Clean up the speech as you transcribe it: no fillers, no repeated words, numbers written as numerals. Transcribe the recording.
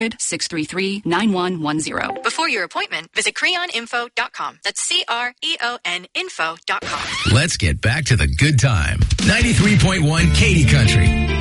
633-9110. Before your appointment, visit creoninfo.com. That's CREON info.com. Let's get back to the good time. 93.1 Katy Country.